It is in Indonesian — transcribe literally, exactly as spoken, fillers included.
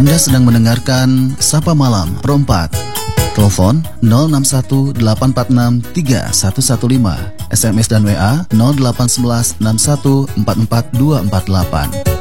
Anda sedang mendengarkan Sapa Malam Perempat. Telepon nol enam satu delapan empat enam tiga satu satu lima, S M S dan W A nol delapan satu satu enam satu empat empat dua empat delapan.